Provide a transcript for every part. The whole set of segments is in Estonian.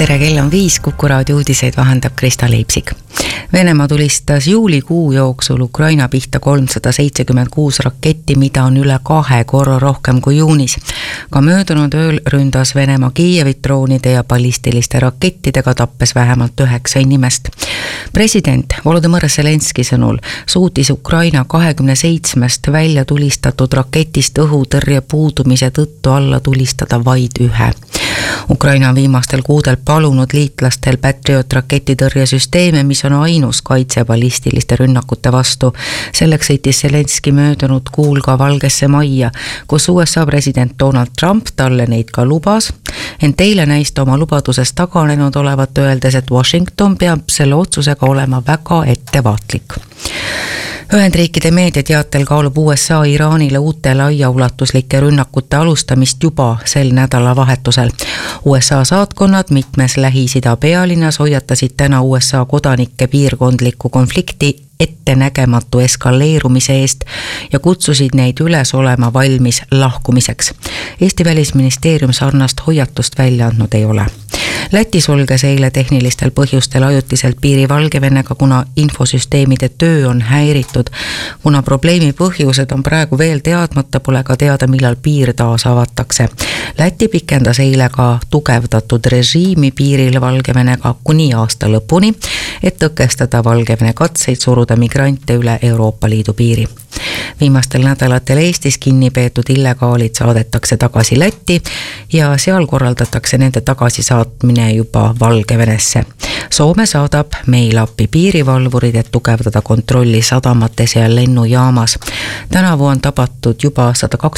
Tere, kell on 5, Kuku raadio uudiseid vahendab Krista Leipsik. Venemaa tulistas juulikuu jooksul Ukraina pihta 376 raketti, mida on üle 2 korra rohkem kui juunis. Ka möödunud ööl ründas Venemaa Kiievit droonide ja ballistiliste rakettidega, tappes vähemalt 9 inimest. President Volodõmõr Zelenski sõnul suutis Ukraina 27 välja tulistatud raketist õhutõrje puudumise tõttu alla tulistada vaid 1. Ukraina on viimastel kuudel palunud liitlastel Patriot raketitõrjesüsteeme, mis on ainus kaitse ballistiliste rünnakute vastu. Selleks sõitis Zelenski möödunud kuul ka Valgesse Majja, kus USA president Donald Trump talle neid ka lubas. Ent eile näis ta oma lubadusest taganenud olevat, öeldes, et Washington peab selle otsusega olema väga ettevaatlik. Ühendriikide meediateatel kaalub USA Iraanile uute laiaulatuslike rünnakute alustamist juba sel nädalavahetusel. USA saatkonnad mitmes Lähis-Ida pealinnas hoiatasid täna USA kodanikke piirkondliku konflikti ettenägematu eskaleerumise eest ja kutsusid neid üles olema valmis lahkumiseks. Eesti välisministeerium sarnast hoiatust välja andnud ei ole. Läti sulges eile tehnilistel põhjustel ajutiselt piiri Valgevenega, kuna infosüsteemide töö on häiritud. Kuna probleemi põhjused on praegu veel teadmata, pole ka teada, millal piir taas avatakse. Läti pikendas eile ka tugevdatud režiimi piiril Valgevenega kuni aasta lõpuni, et tõkestada Valgevene katseid suruda migrante üle Euroopa Liidu piiri. Viimastel nädalatel Eestis kinni peetud illegaalid saadetakse tagasi Lätti ja seal korraldatakse nende tagasisaatmine juba Valgevenesse. Soome saadab meil appi piirivalvurid, et tugevdada kontrolli sadamates ja lennujaamas. Tänavu on tabatud juba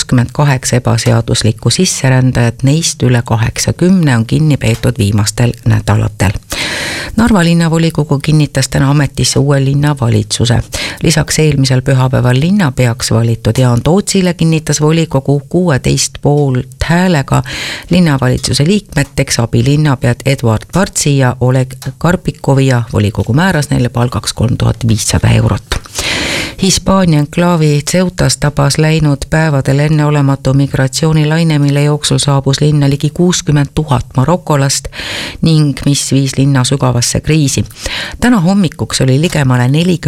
128 ebaseaduslikku sisserändajat, neist üle 80 on kinni peetud viimastel nädalatel. Narva linnavolikogu kinnitas täna ametisse uue linnavalitsuse. Lisaks eelmisel pühapäeval linnapeaks valitud Jaan Tootsile kinnitas volikogu 16,5 häälega linnavalitsuse liikmeteks abilinnapead Edward Partsi ja Oleg Karpikovi ja volikogu määras neile palgaks 3500 eurot. Hispaania enklaavi Ceutas tabas läinud päevadel enneolematu migratsioonilaine, mille jooksul saabus linna ligi 60 000 marokolast ning mis viis linna sügavasse kriisi. Täna hommikuks oli ligemale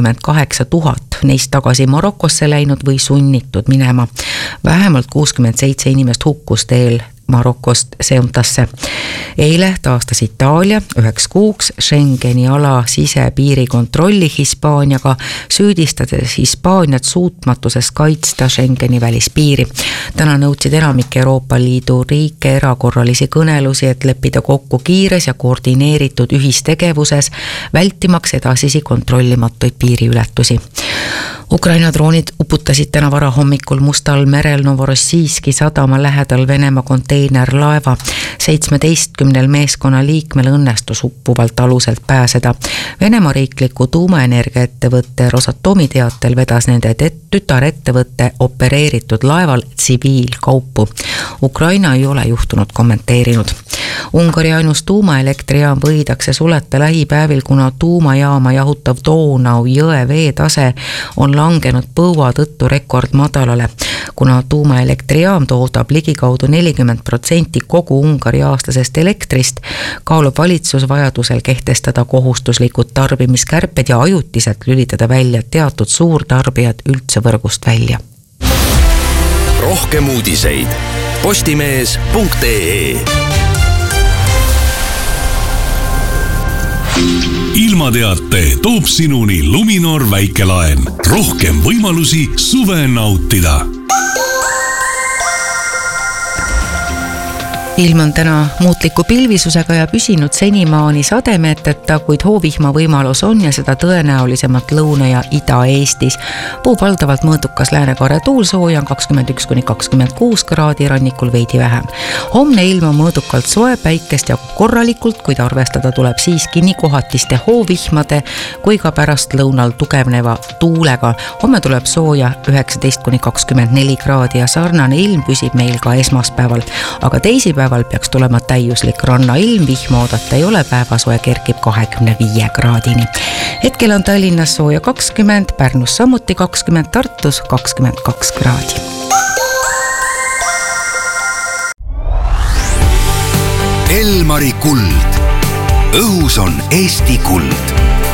48 000 neist tagasi Marokosse läinud või sunnitud minema. Vähemalt 67 inimest hukkus teel Marokost Ceutasse. Eile taastas Itaalia 9 kuuks Schengeni ala sisepiiri kontrolli Hispaaniaga, süüdistades Hispaaniat suutmatuses kaitsta Schengeni välispiiri. Täna nõudsid enamik Euroopa Liidu riike erakorralisi kõnelusi, et leppida kokku kiires ja koordineeritud ühistegevuses, vältimaks edasisi kontrollimatuid piiriületusi. Ukraina droonid uputasid täna varahommikul Mustal merel Novorossijski sadama lähedal Venemaa konteinerlaeva. 17 meeskonna liikmel õnnestus uppuvalt aluselt pääseda. Venemaa riikliku tuumaenergiaettevõtte Rosatomi teatel vedas nende tütarettevõtte opereeritud laeval tsiviilkaupu. Ukraina ei ole juhtunud kommenteerinud. Ungari ainus tuumaelektrijaam võidakse suleta lähipäevil, kuna tuumajaama jahutav Donau jõe veetase on langenud põua tõttu rekordmadalale. Kuna tuumaelektrijaam toodab ligikaudu 40% kogu Ungari aastasest elektrist, kaalub valitsus vajadusel kehtestada kohustuslikud tarbimiskärped ja ajutiselt lülitada välja teatud suurtarbijad üldse võrgust välja. Rohkem uudiseid postimees.ee. Ilmateate toob sinuni Luminor väikelaen. Rohkem võimalusi suve nautida. Ilm on täna muutliku pilvisusega ja püsinud senimaani sademeteta, kuid hoovihma võimalus on ja seda tõenäolisemalt Lõuna- ja Ida-Eestis. Puhub valdavalt mõõdukas läänekaare tuul, sooja on 21–26 kraadi, rannikul veidi vähem. Homne ilm on mõõdukalt soe, päikest ja korralikult, kuid arvestada tuleb siiski nii kohatiste hoovihmade kui ka pärast lõunal tugevneva tuulega. Homme tuleb sooja 19–24 kraadi ja sarnane ilm püsib meil ka esmaspäeval, aga teisipäeval peaks tulema täiuslik rannailm, vihma oodata ei ole, päevasoe kerkib 25 kraadini. Hetkel on Tallinnas sooja 20, Pärnus samuti 20, Tartus 22 kraadi. Elmari kuld. õhus on Eesti kuld.